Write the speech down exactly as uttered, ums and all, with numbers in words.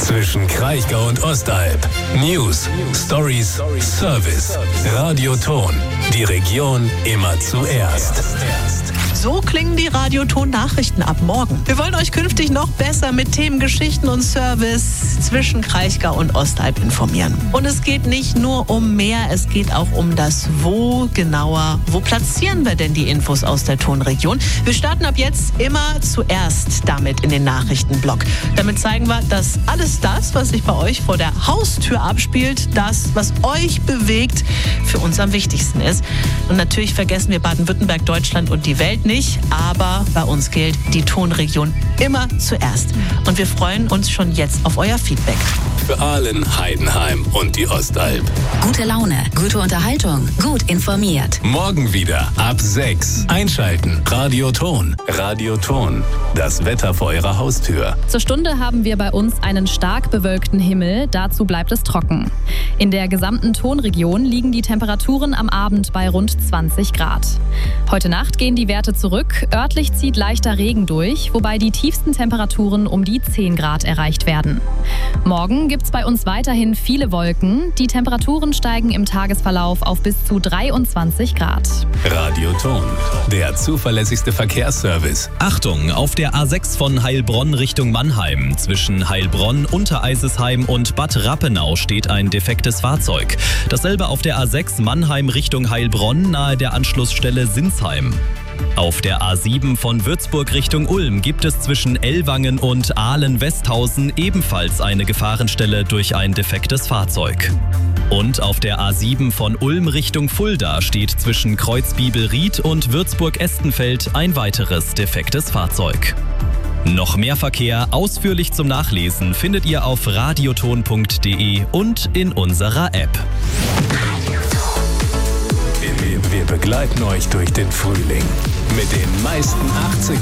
zwischen Kraichgau und Ostalb. News, Stories, Service, Radioton. Die Region immer zuerst. So klingen die Radioton-Nachrichten ab morgen. Wir wollen euch künftig noch besser mit Themen, Geschichten und Service zwischen Kraichgau und Ostalb informieren. Und es geht nicht nur um mehr, es geht auch um das Wo genauer. Wo platzieren wir denn die Infos aus der Tonregion? Wir starten ab jetzt immer zuerst damit in den Nachrichtenblock. Damit zeigen wir, dass alles das, was sich bei euch vor der Haustür abspielt, das, was euch bewegt, für uns am wichtigsten ist. Und natürlich vergessen wir Baden-Württemberg, Deutschland und die Welt nicht, aber bei uns gilt die Tonregion immer zuerst. Und wir freuen uns schon jetzt auf euer Feedback. Für Aalen, Heidenheim und die Ostalb. Gute Laune, gute Unterhaltung, gut informiert. Morgen wieder ab sechs. Einschalten. Radioton. Radioton. Das Wetter vor eurer Haustür. Zur Stunde haben wir bei uns einen stark bewölkten Himmel. Dazu bleibt es trocken. In der gesamten Tonregion liegen die Temperaturen am Abend bei rund zwanzig Grad. Heute Nacht gehen die Werte zurück. Örtlich zieht leichter Regen durch, wobei die tiefsten Temperaturen um die zehn Grad erreicht werden. Morgen gibt es bei uns weiterhin viele Wolken. Die Temperaturen steigen im Tagesverlauf auf bis zu dreiundzwanzig Grad. Radioton, der zuverlässigste Verkehrsservice. Achtung, auf der A sechs von Heilbronn Richtung Mannheim. Zwischen Heilbronn, Untereisesheim und Bad Rappenau steht ein defektes Fahrzeug. Dasselbe auf der A sechs Mannheim Richtung Heilbronn nahe der Anschlussstelle Sinsheim. Auf der A sieben von Würzburg Richtung Ulm gibt es zwischen Ellwangen und Aalen-Westhausen ebenfalls eine Gefahrenstelle durch ein defektes Fahrzeug. Und auf der A sieben von Ulm Richtung Fulda steht zwischen Kreuzbibelried und Würzburg-Estenfeld ein weiteres defektes Fahrzeug. Noch mehr Verkehr ausführlich zum Nachlesen findet ihr auf radioton punkt de und in unserer App. Wir begleiten euch durch den Frühling mit den meisten achtzig